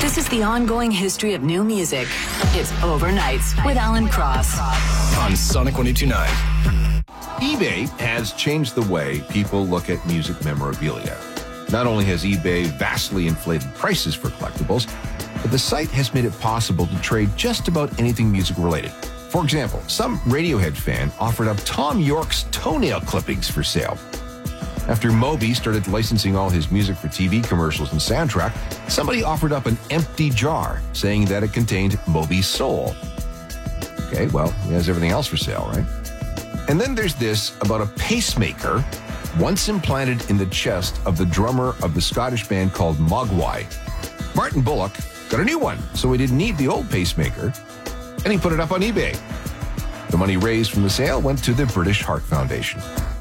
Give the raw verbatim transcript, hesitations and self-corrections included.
This is the ongoing history of new music. It's Overnights with Alan Cross on Sonic one oh two point nine. eBay has changed the way people look at music memorabilia. Not only has eBay vastly inflated prices for collectibles, but the site has made it possible to trade just about anything music related. For example, some Radiohead fan offered up Tom York's toenail clippings for sale. After Moby started licensing all his music for T V commercials and soundtrack, somebody offered up an empty jar, saying that it contained Moby's soul. Okay, well, he has everything else for sale, right? And then there's this about a pacemaker once implanted in the chest of the drummer of the Scottish band called Mogwai. Martin Bullock got a new one, so he didn't need the old pacemaker, and he put it up on eBay. The money raised from the sale went to the British Heart Foundation.